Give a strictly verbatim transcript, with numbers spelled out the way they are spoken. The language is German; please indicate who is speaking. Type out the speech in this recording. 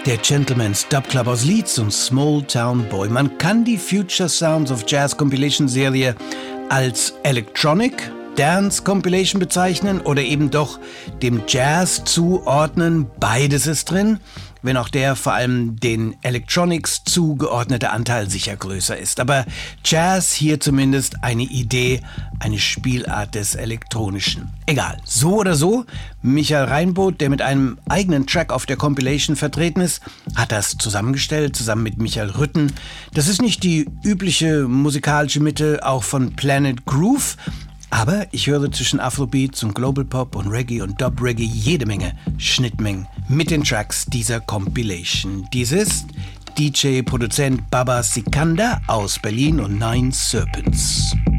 Speaker 1: Der Gentleman's Dub Club aus Leeds und Small Town Boy. Man kann die Future Sounds of Jazz Compilation Serie als Electronic Dance Compilation bezeichnen oder eben doch dem Jazz zuordnen. Beides ist drin, wenn auch der vor allem den Electronics zugeordnete Anteil sicher größer ist. Aber Jazz hier zumindest eine Idee, eine Spielart des Elektronischen. Egal, so oder so, Michael Reinboth, der mit einem eigenen Track auf der Compilation vertreten ist, hat das zusammengestellt, zusammen mit Michael Rütten. Das ist nicht die übliche musikalische Mitte, auch von Planet Groove, aber ich höre zwischen Afrobeats und Global Pop und Reggae und Dub Reggae jede Menge Schnittmengen mit den Tracks dieser Compilation. Dies ist D J-Produzent Baba Sikanda aus Berlin und Nine Serpents.